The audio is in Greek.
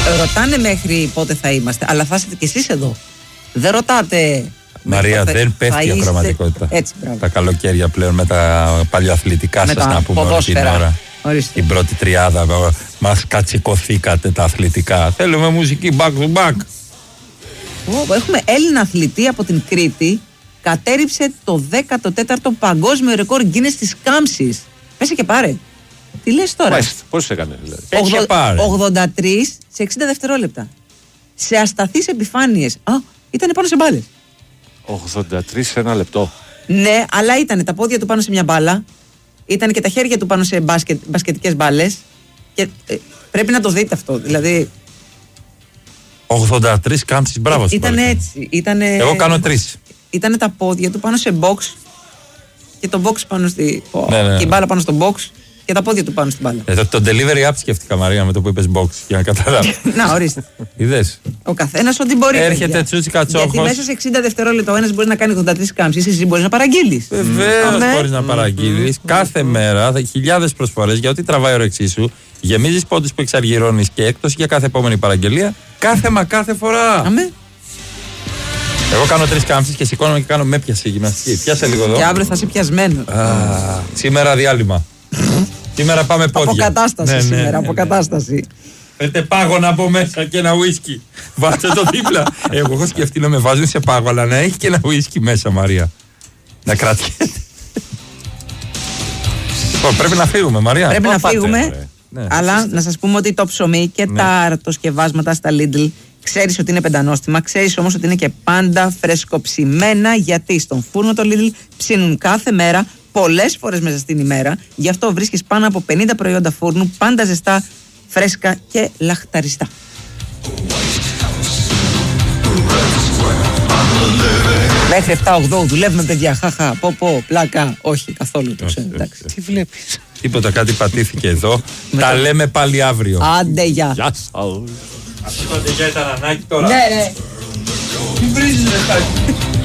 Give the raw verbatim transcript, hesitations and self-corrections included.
ρωτάνε μέχρι πότε θα είμαστε, αλλά θα είστε κι εσείς εδώ. Δεν ρωτάτε. Μαρία, θα, δεν πέφτει η ακροματικότητα. Έτσι, μπράβο. Τα καλοκαίρια πλέον με τα παλιοαθλητικά σας να πούμε όλη την ώρα. Ορίστε. Την πρώτη τριάδα μας κατσικωθήκατε τα αθλητικά. Θέλουμε μουσική back to back. Έχουμε Έλληνα αθλητή από την Κρήτη. Κατέριψε το δέκατο τέταρτο παγκόσμιο ρεκόρ Guinness της κάμψης. Πέσε και πάρε. Τι λες τώρα? Πώς έκανε δηλαδή? ογδόντα τρία σε εξήντα δευτερόλεπτα. Σε ασταθείς επιφάνειες. Α, ήταν πάνω σε μπάλες. ογδόντα τρία σε ένα λεπτό. Ναι, αλλά ήταν τα πόδια του πάνω σε μια μπάλα. Ήταν και τα χέρια του πάνω σε μπάσκετ, μπασκετικές μπάλες. Και ε, πρέπει να το δείτε αυτό. Δηλαδή. ογδόντα τρία κάμψεις, μπράβο σου. Ήταν έτσι. Ήτανε, Εγώ κάνω τρεις. Ήταν τα πόδια του πάνω σε box. Και το box πάνω στη. Ναι, ναι, ναι. Και η μπάλα πάνω στο box. Και τα πόδια του πάνω στην μπάλα. Ε, το, το delivery app σκέφτηκα, Μαρία, με το που είπες box, για να καταλάβω. Να, ορίστε. Είδες. Ο καθένας ό,τι μπορεί. Έρχεται τσούτσι κατσόχος. Γιατί μέσα σε εξήντα δευτερόλεπτα ο ένας μπορεί να κάνει ογδόντα τρία κάμψεις, εσύ μπορείς να παραγγείλεις. Βεβαίως μπορείς να παραγγείλεις. Κάθε μέρα, χιλιάδες προσφορές για ό,τι τραβάει η όρεξή σου. Γεμίζεις πόντους που εξαργυρώνεις και έκπτωση για κάθε επόμενη παραγγελία. Κάθε μα κάθε φορά. Αμέ. Εγώ κάνω τρεις κάμψεις και σηκώνομαι και κάνω με πιαση γυμναστική. Πιάσε λίγο εδώ. Και αύριο θα είσαι πιασμένο. Σήμερα διάλειμμα. Σήμερα πάμε πόδια. Αποκατάσταση ναι, σήμερα, ναι, ναι, αποκατάσταση. Πέτε πάγωνα από μέσα και ένα ουίσκι. Βάζτε το δίπλα. Εγώ έχω σκεφτεί να με βάζουν σε πάγο, αλλά να έχει και ένα ουίσκι μέσα, Μαρία. Να κρατιέται. Λοιπόν, πρέπει να φύγουμε, Μαρία. Πρέπει να πάτε, φύγουμε. Ναι, αλλά να σας πούμε ότι το ψωμί και ναι. τα αρτοσκευάσματα στα Lidl ξέρεις ότι είναι πεντανόστιμα, ξέρεις όμως ότι είναι και πάντα φρεσκοψημένα, γιατί στον φούρνο το Lidl ψήνουν κάθε μέρα, πολλές φορές μέσα στην ημέρα. Γι' αυτό βρίσκεις πάνω από πενήντα προϊόντα φούρνου, πάντα ζεστά, φρέσκα και λαχταριστά. Μέχρι εφτά ογδόντα δουλεύουμε, παιδιά. Χαχα, πω πω, πλάκα. Όχι, καθόλου το ξέρω. Εντάξει. Τι βλέπεις? Τίποτα, κάτι πατήθηκε εδώ. Τα λέμε πάλι αύριο. Άντε, γεια. Γεια σας. Αυτό το αντεγιά ήταν ανάγκη τώρα. Ναι, ναι. Τι βρίζεις, ρε,